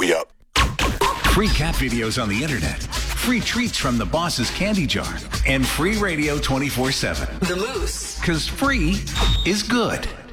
me up. Free cat videos on the internet, free treats from the boss's candy jar, and free radio 24/7. The Moose. Because free is good.